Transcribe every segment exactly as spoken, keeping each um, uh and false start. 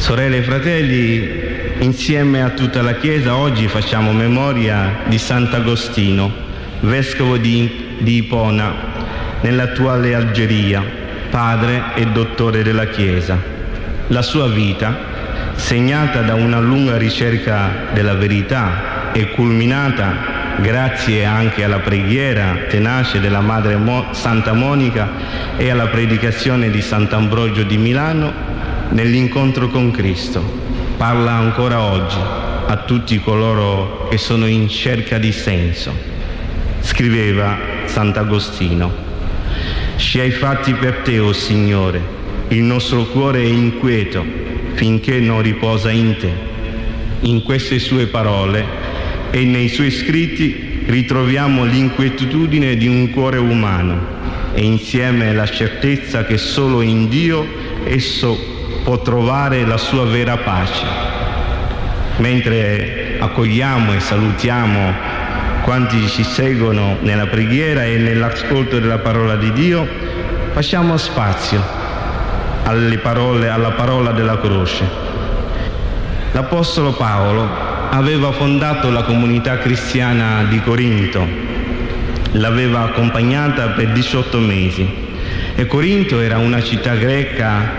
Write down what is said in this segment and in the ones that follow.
Sorelle e fratelli, insieme a tutta la Chiesa oggi facciamo memoria di Sant'Agostino, vescovo di, di Ipona, nell'attuale Algeria, padre e dottore della Chiesa. La sua vita, segnata da una lunga ricerca della verità e culminata grazie anche alla preghiera tenace della Madre Mo- Santa Monica e alla predicazione di Sant'Ambrogio di Milano, nell'incontro con Cristo, parla ancora oggi a tutti coloro che sono in cerca di senso. Scriveva Sant'Agostino: «Ci hai fatti per te, o Signore, il nostro cuore è inquieto finché non riposa in te». In queste sue parole e nei suoi scritti ritroviamo l'inquietudine di un cuore umano e insieme la certezza che solo in Dio esso può trovare la sua vera pace. Mentre accogliamo e salutiamo quanti ci seguono nella preghiera e nell'ascolto della parola di Dio, facciamo spazio alle parole, alla parola della croce. L'Apostolo Paolo aveva fondato la comunità cristiana di Corinto, l'aveva accompagnata per diciotto mesi e Corinto era una città greca,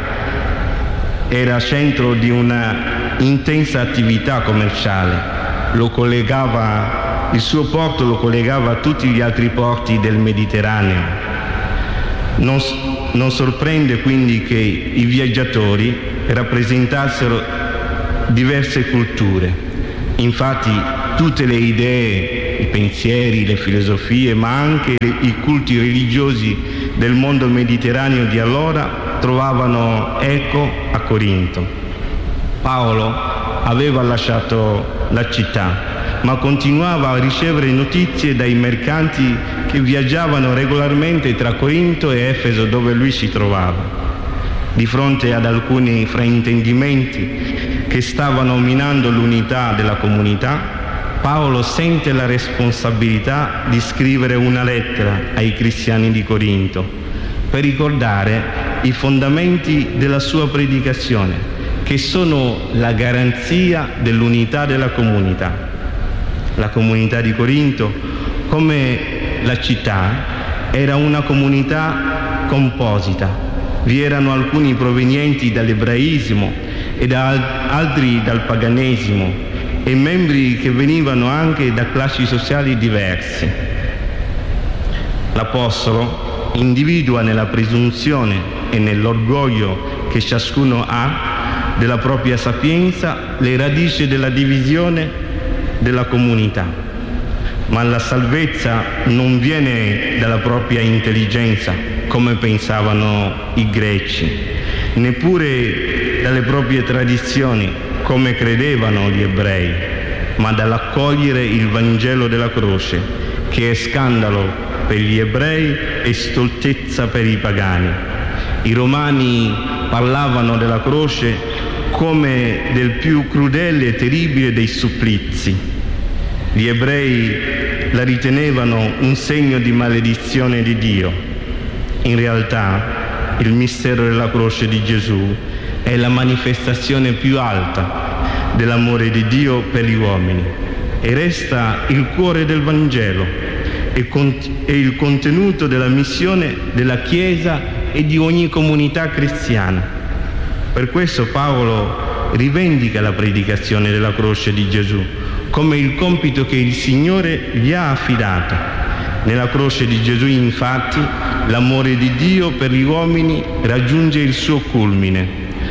era centro di una intensa attività commerciale, lo collegava, il suo porto lo collegava a tutti gli altri porti del Mediterraneo. Non, non sorprende quindi che i viaggiatori rappresentassero diverse culture. Infatti tutte le idee, i pensieri, le filosofie, ma anche i culti religiosi del mondo mediterraneo di allora trovavano eco a Corinto. Paolo aveva lasciato la città, ma continuava a ricevere notizie dai mercanti che viaggiavano regolarmente tra Corinto e Efeso, dove lui si trovava. Di fronte ad alcuni fraintendimenti che stavano minando l'unità della comunità, Paolo sente la responsabilità di scrivere una lettera ai cristiani di Corinto per ricordare i fondamenti della sua predicazione, che sono la garanzia dell'unità della comunità. La comunità di Corinto, come la città, era una comunità composita. Vi erano alcuni provenienti dall'ebraismo e da altri dal paganesimo e membri che venivano anche da classi sociali diverse. L'Apostolo individua nella presunzione e nell'orgoglio che ciascuno ha della propria sapienza le radici della divisione della comunità. Ma la salvezza non viene dalla propria intelligenza, come pensavano i greci, neppure dalle proprie tradizioni, come credevano gli ebrei, ma dall'accogliere il Vangelo della croce, che è scandalo per gli ebrei e stoltezza per i pagani. I romani parlavano della croce come del più crudele e terribile dei supplizi. Gli ebrei la ritenevano un segno di maledizione di Dio. In realtà, il mistero della croce di Gesù è la manifestazione più alta dell'amore di Dio per gli uomini e resta il cuore del Vangelo e il contenuto della missione della Chiesa e di ogni comunità cristiana. Per questo Paolo rivendica la predicazione della croce di Gesù come il compito che il Signore gli ha affidato. Nella croce di Gesù, infatti, l'amore di Dio per gli uomini raggiunge il suo culmine.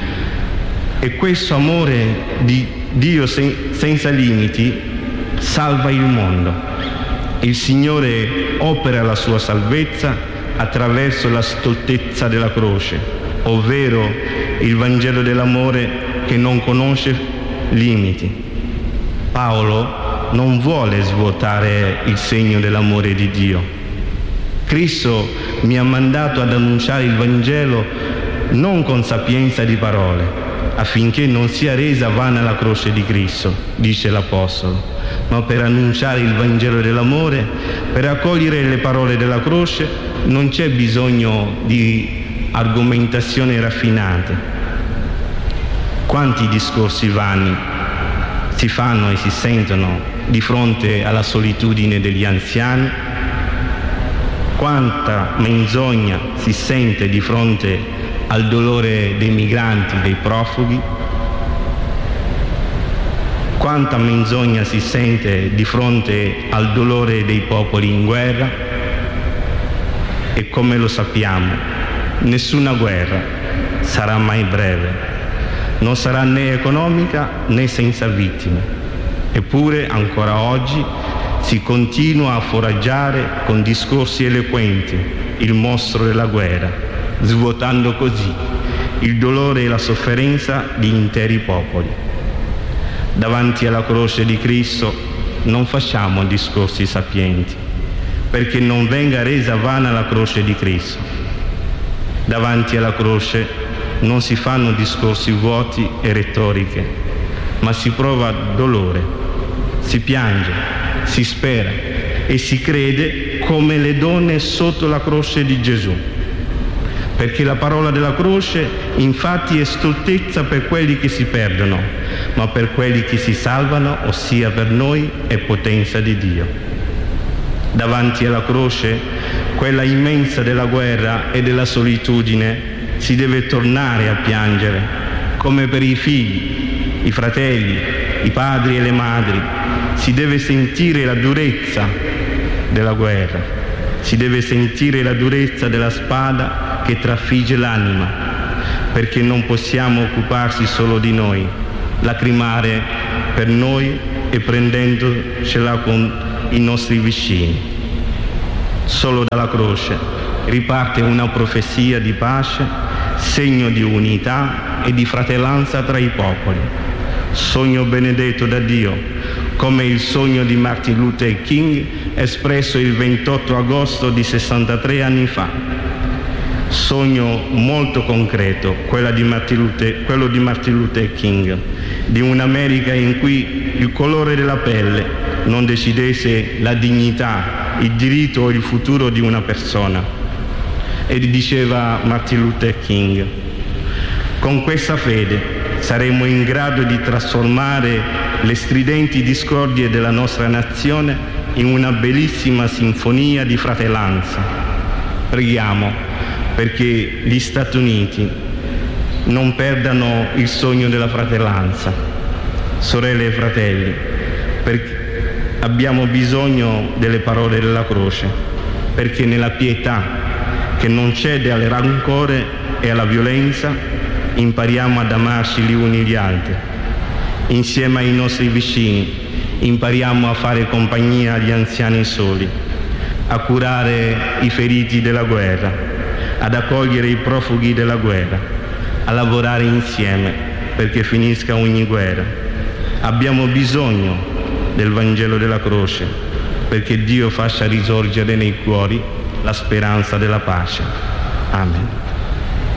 E questo amore di Dio sen- senza limiti salva il mondo. Il Signore opera la sua salvezza attraverso la stoltezza della croce, ovvero il Vangelo dell'amore che non conosce limiti. Paolo non vuole svuotare il segno dell'amore di Dio. Cristo mi ha mandato ad annunciare il Vangelo non con sapienza di parole, affinché non sia resa vana la croce di Cristo, dice l'Apostolo, ma per annunciare il Vangelo dell'amore, per accogliere le parole della croce, non c'è bisogno di argomentazioni raffinate. Quanti discorsi vani si fanno e si sentono di fronte alla solitudine degli anziani? Quanta menzogna si sente di fronte al dolore dei migranti, dei profughi? Quanta menzogna si sente di fronte al dolore dei popoli in guerra? E come lo sappiamo, nessuna guerra sarà mai breve. Non sarà né economica né senza vittime. Eppure ancora oggi si continua a foraggiare con discorsi eloquenti il mostro della guerra, svuotando così il dolore e la sofferenza di interi popoli. Davanti alla croce di Cristo non facciamo discorsi sapienti, perché non venga resa vana la croce di Cristo. Davanti alla croce non si fanno discorsi vuoti e retoriche, ma si prova dolore, si piange, si spera e si crede come le donne sotto la croce di Gesù. Perché la parola della croce infatti è stoltezza per quelli che si perdono, ma per quelli che si salvano, ossia per noi, è potenza di Dio. Davanti alla croce, quella immensa della guerra e della solitudine, si deve tornare a piangere, come per i figli, i fratelli, i padri e le madri. Si deve sentire la durezza della guerra, si deve sentire la durezza della spada che trafigge l'anima, perché non possiamo occuparsi solo di noi, lacrimare per noi e prendendocela con i nostri vicini. Solo dalla croce riparte una profezia di pace, segno di unità e di fratellanza tra i popoli. Sogno benedetto da Dio, come il sogno di Martin Luther King espresso il ventotto agosto di sessantatré anni fa. Sogno molto concreto, quella di Martin Luther, quello di Martin Luther King, di un'America in cui il colore della pelle non decidesse la dignità, il diritto o il futuro di una persona. E diceva Martin Luther King: con questa fede saremo in grado di trasformare le stridenti discordie della nostra nazione in una bellissima sinfonia di fratellanza. Preghiamo perché gli Stati Uniti non perdano il sogno della fratellanza. Sorelle e fratelli, perché abbiamo bisogno delle parole della croce, perché nella pietà che non cede al rancore e alla violenza impariamo ad amarci gli uni gli altri. Insieme ai nostri vicini impariamo a fare compagnia agli anziani soli, a curare i feriti della guerra, ad accogliere i profughi della guerra, a lavorare insieme perché finisca ogni guerra. Abbiamo bisogno del Vangelo della croce perché Dio faccia risorgere nei cuori la speranza della pace. Amen.